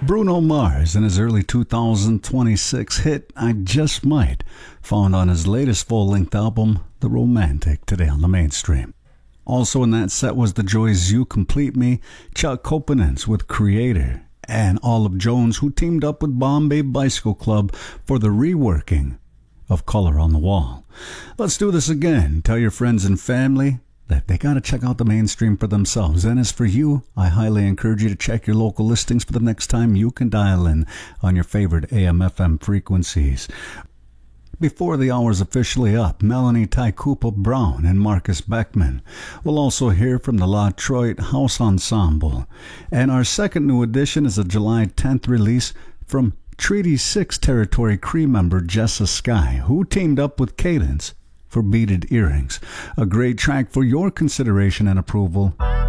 Bruno Mars and his early 2026 hit I Just Might, found on his latest full-length album, The Romantic, today on the mainstream. Also in that set was the Joys You Complete Me, Chuck Kopanens with Creator, and Olive Jones, who teamed up with Bombay Bicycle Club for the reworking of Color on the Wall. Let's do this again. Tell your friends and family that they got to check out the mainstream for themselves. And as for you, I highly encourage you to check your local listings for the next time you can dial in on your favorite AM/FM frequencies. Before the hour's officially up, Melanie Taikupa Brown and Marcus Beckman. We'll also hear from the La Troit House Ensemble. And our second new edition is a July 10th release from Treaty 6 Territory Cree member Jessa Sky, who teamed up with Cadence for Beaded Earrings. A great track for your consideration and approval.